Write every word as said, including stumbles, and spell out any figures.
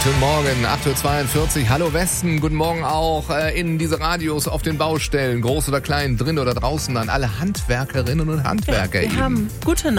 Guten Morgen, acht Uhr zweiundvierzig. Hallo Westen, guten Morgen auch äh, in diese Radios auf den Baustellen, groß oder klein, drin oder draußen, an alle Handwerkerinnen und Handwerker. Ja, wir eben. haben gute